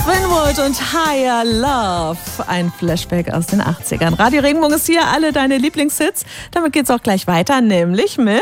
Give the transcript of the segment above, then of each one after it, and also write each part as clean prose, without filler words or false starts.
Winwood und Higher Love. Ein Flashback aus den 80ern. Radio Regenbogen ist hier, alle deine Lieblingshits. Damit geht's auch gleich weiter, nämlich mit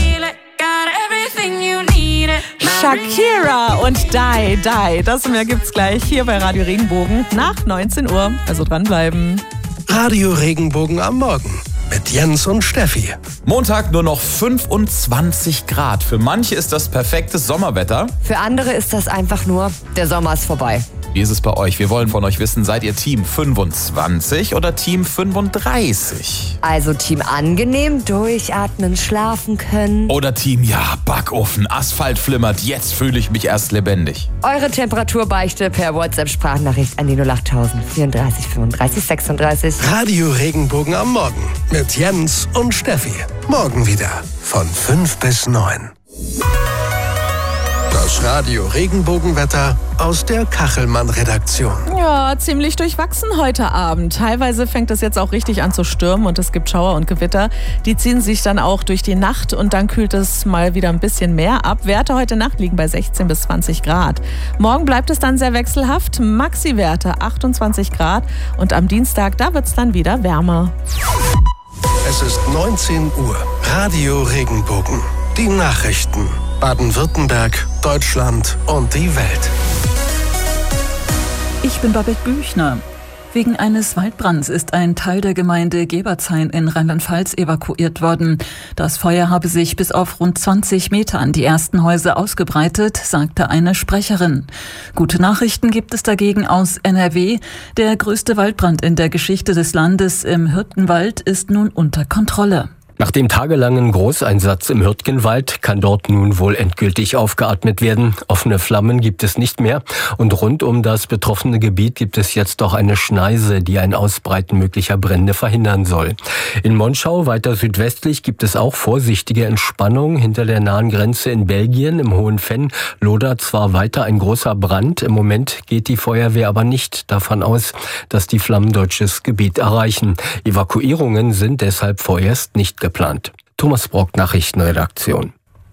Shakira und Die, Die. Das und mehr gibt's gleich hier bei Radio Regenbogen nach 19 Uhr. Also dranbleiben. Radio Regenbogen am Morgen mit Jens und Steffi. Montag nur noch 25 Grad. Für manche ist das perfektes Sommerwetter. Für andere ist das einfach nur, der Sommer ist vorbei. Wie ist es bei euch? Wir wollen von euch wissen, seid ihr Team 25 oder Team 35? Also Team angenehm, durchatmen, schlafen können. Oder Team, ja, Backofen, Asphalt flimmert, jetzt fühle ich mich erst lebendig. Eure Temperaturbeichte per WhatsApp-Sprachnachricht an die 08000 34 35 36. Radio Regenbogen am Morgen mit Jens und Steffi. Morgen wieder von 5 bis 9. Das Radio Regenbogenwetter aus der Kachelmann-Redaktion. Ja, ziemlich durchwachsen heute Abend. Teilweise fängt es jetzt auch richtig an zu stürmen und es gibt Schauer und Gewitter. Die ziehen sich dann auch durch die Nacht und dann kühlt es mal wieder ein bisschen mehr ab. Werte heute Nacht liegen bei 16 bis 20 Grad. Morgen bleibt es dann sehr wechselhaft. Maxi-Werte 28 Grad und am Dienstag, da wird es dann wieder wärmer. Es ist 19 Uhr. Radio Regenbogen. Die Nachrichten. Baden-Württemberg, Deutschland und die Welt. Ich bin Babette Büchner. Wegen eines Waldbrands ist ein Teil der Gemeinde Gebertshain in Rheinland-Pfalz evakuiert worden. Das Feuer habe sich bis auf rund 20 Meter an die ersten Häuser ausgebreitet, sagte eine Sprecherin. Gute Nachrichten gibt es dagegen aus NRW. Der größte Waldbrand in der Geschichte des Landes im Hürtgenwald ist nun unter Kontrolle. Nach dem tagelangen Großeinsatz im Hürtgenwald kann dort nun wohl endgültig aufgeatmet werden. Offene Flammen gibt es nicht mehr und rund um das betroffene Gebiet gibt es jetzt auch eine Schneise, die ein Ausbreiten möglicher Brände verhindern soll. In Monschau, weiter südwestlich, gibt es auch vorsichtige Entspannung. Hinter der nahen Grenze in Belgien, im Hohen Venn, lodert zwar weiter ein großer Brand. Im Moment geht die Feuerwehr aber nicht davon aus, dass die Flammen deutsches Gebiet erreichen. Evakuierungen sind deshalb vorerst nicht geplant. Thomas Brock, Nachrichtenredaktion.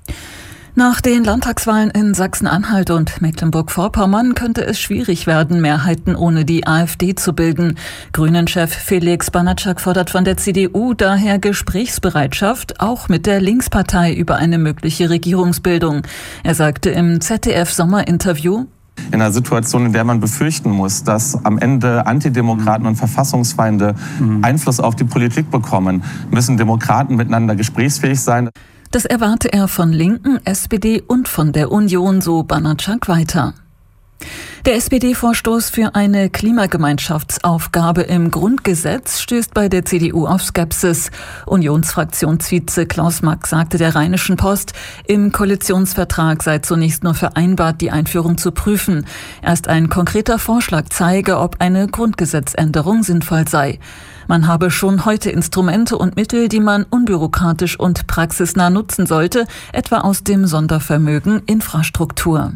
Nach den Landtagswahlen in Sachsen-Anhalt und Mecklenburg-Vorpommern könnte es schwierig werden, Mehrheiten ohne die AfD zu bilden. Grünen-Chef Felix Banatschak fordert von der CDU daher Gesprächsbereitschaft, auch mit der Linkspartei über eine mögliche Regierungsbildung. Er sagte im ZDF-Sommerinterview: In einer Situation, in der man befürchten muss, dass am Ende Antidemokraten und Verfassungsfeinde Einfluss auf die Politik bekommen, müssen Demokraten miteinander gesprächsfähig sein. Das erwarte er von Linken, SPD und von der Union, so Banatschak weiter. Der SPD-Vorstoß für eine Klimagemeinschaftsaufgabe im Grundgesetz stößt bei der CDU auf Skepsis. Unionsfraktionsvize Klaus Mack sagte der Rheinischen Post, im Koalitionsvertrag sei zunächst nur vereinbart, die Einführung zu prüfen. Erst ein konkreter Vorschlag zeige, ob eine Grundgesetzänderung sinnvoll sei. Man habe schon heute Instrumente und Mittel, die man unbürokratisch und praxisnah nutzen sollte, etwa aus dem Sondervermögen Infrastruktur.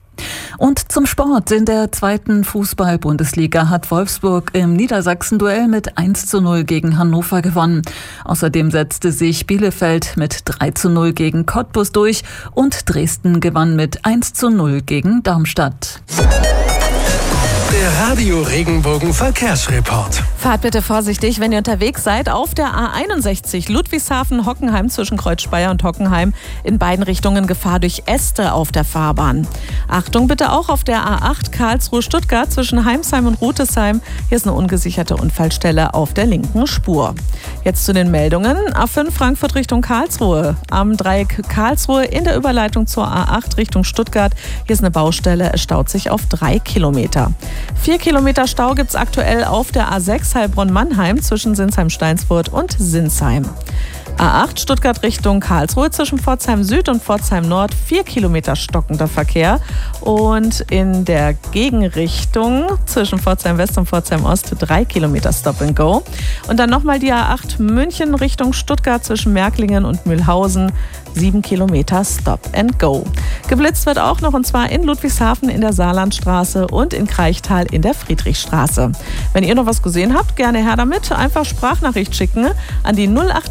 Und zum Sport. In der 2. Fußball-Bundesliga hat Wolfsburg im Niedersachsen-Duell mit 1:0 gegen Hannover gewonnen. Außerdem setzte sich Bielefeld mit 3:0 gegen Cottbus durch und Dresden gewann mit 1:0 gegen Darmstadt. Der Radio Regenbogen Verkehrsreport. Fahrt bitte vorsichtig, wenn ihr unterwegs seid. Auf der A61 Ludwigshafen-Hockenheim zwischen Kreuzspeyer und Hockenheim in beiden Richtungen Gefahr durch Äste auf der Fahrbahn. Achtung bitte auch auf der A8 Karlsruhe-Stuttgart zwischen Heimsheim und Rutesheim. Hier ist eine ungesicherte Unfallstelle auf der linken Spur. Jetzt zu den Meldungen. A5 Frankfurt Richtung Karlsruhe. Am Dreieck Karlsruhe in der Überleitung zur A8 Richtung Stuttgart. Hier ist eine Baustelle. Es staut sich auf 3 Kilometer. 4 Kilometer Stau gibt es aktuell auf der A6 Heilbronn-Mannheim zwischen Sinsheim-Steinsfurt und Sinsheim. A8 Stuttgart Richtung Karlsruhe zwischen Pforzheim Süd und Pforzheim Nord 4 Kilometer stockender Verkehr und in der Gegenrichtung zwischen Pforzheim West und Pforzheim Ost 3 Kilometer Stop and Go. Und dann nochmal die A8 München Richtung Stuttgart zwischen Märklingen und Mühlhausen 7 Kilometer Stop and Go. Geblitzt wird auch noch, und zwar in Ludwigshafen in der Saarlandstraße und in Kraichtal in der Friedrichstraße. Wenn ihr noch was gesehen habt, gerne her damit. Einfach Sprachnachricht schicken an die 08